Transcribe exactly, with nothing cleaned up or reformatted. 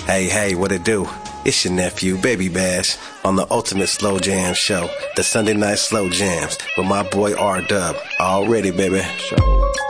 Hey, hey, what it do? It's your nephew, Baby Bash, on the Ultimate Slow Jam Show, the Sunday Night Slow Jams, with my boy R-Dub. Already, baby. Show.